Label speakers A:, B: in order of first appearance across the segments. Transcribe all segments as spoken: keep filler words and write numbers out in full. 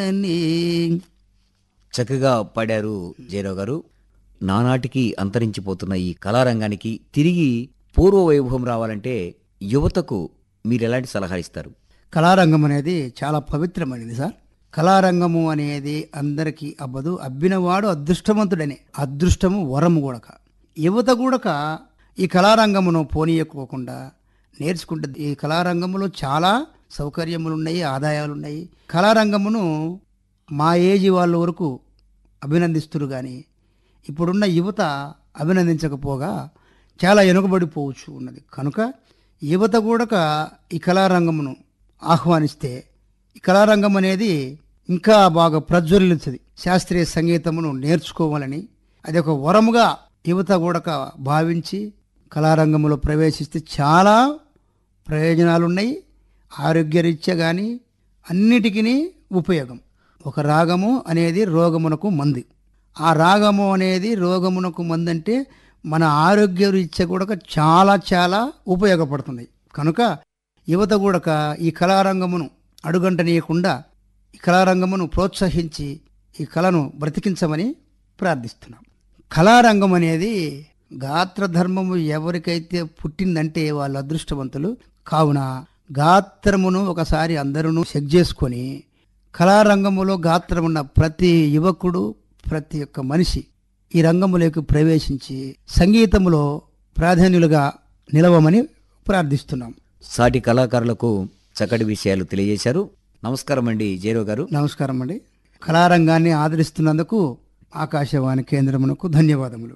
A: చక్కగా పాడారు జయరావు గారు. నానాటికి అంతరించిపోతున్న ఈ కళారంగానికి తిరిగి పూర్వ వైభవం రావాలంటే యువతకు మీరు ఎలాంటి సలహా ఇస్తారు?
B: కళారంగం అనేది చాలా పవిత్రమైనది సార్. కళారంగము అనేది అందరికీ అవ్వదు, అబ్బినవాడు అదృష్టవంతుడని. అదృష్టము వరము కూడక. యువత కూడక ఈ కళారంగమును పోనీయకోకుండా నేర్చుకుంటే ఈ కళారంగంలో చాలా సౌకర్యములు ఉన్నాయి, ఆదాయాలు ఉన్నాయి. కళారంగమును మా ఏజ్ వాళ్ళ వరకు అభినందిస్తున్నారు, కానీ ఇప్పుడున్న యువత అభినందించకపోగా చాలా వెనుకబడిపోవచ్చు ఉన్నది. కనుక యువత కూడక ఈ కళారంగమును ఆహ్వానిస్తే ఈ కళారంగం అనేది ఇంకా బాగా ప్రజ్వలిస్తుంది. శాస్త్రీయ సంగీతమును నేర్చుకోవాలని అది ఒక వరముగా యువత కూడక భావించి కళారంగంలో ప్రవేశిస్తే చాలా ప్రయోజనాలున్నాయి. ఆరోగ్యరీత్యా కానీ అన్నిటికీ ఉపయోగం. ఒక రాగము అనేది రోగమునకు మంది. ఆ రాగము అనేది రోగమునకు మందంటే మన ఆరోగ్య రీత్యా కూడా చాలా చాలా ఉపయోగపడుతుంది. కనుక యువత కూడక ఈ కళారంగమును అడుగంటనీయకుండా ఈ కళారంగమును ప్రోత్సహించి ఈ కళను బ్రతికించమని ప్రార్థిస్తున్నాం. కళారంగం అనేది గాత్రధర్మము ఎవరికైతే పుట్టిందంటే వాళ్ళు అదృష్టవంతులు. కావున గాత్రమును ఒకసారి అందరూ చెక్ చేసుకొని కళారంగములో గాత్రమున్న ప్రతి యువకుడు, ప్రతి ఒక్క మనిషి ఈ రంగములోకి ప్రవేశించి సంగీతములో ప్రాధాన్యులుగా నిలవమని ప్రార్థిస్తున్నాం.
A: సాటి కళాకారులకు చక్కటి విషయాలు తెలియజేశారు. నమస్కారం అండి జయరావు గారు.
B: నమస్కారం అండి. కళారంగాన్ని ఆదరిస్తున్నందుకు ఆకాశవాణి కేంద్రమునకు ధన్యవాదములు.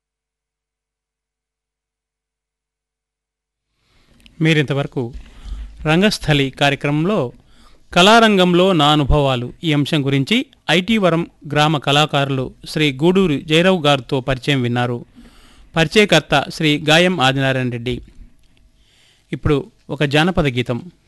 C: మీరింతవరకు రంగస్థలి కార్యక్రమంలో కళారంగంలో నా అనుభవాలు ఈ అంశం గురించి ఐటీవరం గ్రామ కళాకారులు శ్రీ గూడూరి జయరావు గారితో పరిచయం విన్నారు. పరిచయకర్త శ్రీ గాయం ఆదినారాయణ రెడ్డి. ఇప్పుడు ఒక జానపద గీతం.